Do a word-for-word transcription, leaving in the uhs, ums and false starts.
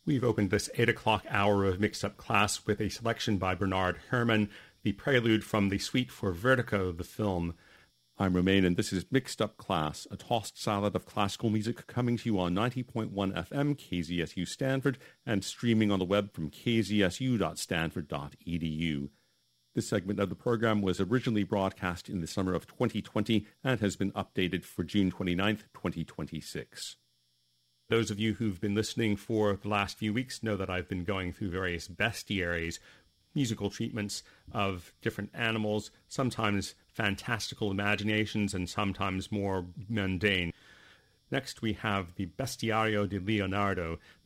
We've opened this eight o'clock hour of Mixed Up Class with a selection by Bernard Herrmann, the prelude from the suite for Vertigo, the film. I'm Romain, and this is Mixed Up Class, a tossed salad of classical music coming to you on ninety point one F M, K Z S U Stanford, and streaming on the web from k z s u dot stanford dot e d u. This segment of the program was originally broadcast in the summer of twenty twenty and has been updated for June twenty-ninth, twenty twenty-six. Those of you who've been listening for the last few weeks know that I've been going through various bestiaries, musical treatments of different animals, sometimes fantastical imaginations and sometimes more mundane. Next we have the Bestiario di Leonardo.